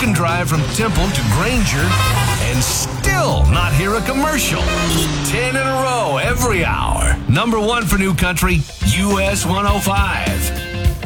can drive from Temple to Granger and still not hear a commercial. 10 in a row every hour. Number one for New Country, US 105.